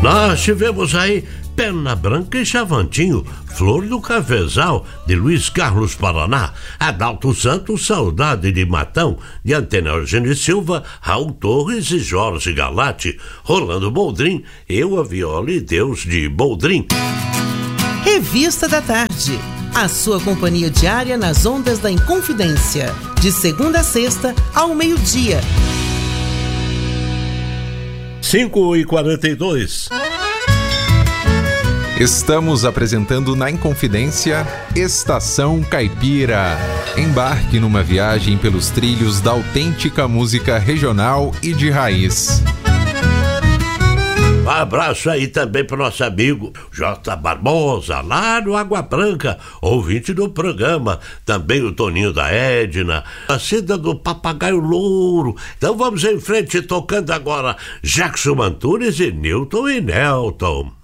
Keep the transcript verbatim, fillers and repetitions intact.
Nós tivemos aí Pena Branca e Chavantinho, Flor do Cafezal, de Luiz Carlos Paraná, Adalto Santos, Saudade de Matão, de Antenor Gene Silva, Raul Torres e Jorge Galati, Rolando Boldrin, Eu, a Viola e Deus de Boldrin. Revista da Tarde, a sua companhia diária nas ondas da Inconfidência, de segunda a sexta ao meio-dia. cinco e quarenta e dois. Estamos apresentando na Inconfidência Estação Caipira. Embarque numa viagem pelos trilhos da autêntica música regional e de raiz. Um abraço aí também para o nosso amigo J. Barbosa, lá no Água Branca, ouvinte do programa. Também o Toninho da Edna, a Cida do Papagaio Louro. Então vamos em frente, tocando agora Jackson Antunes e Newton e Nelton.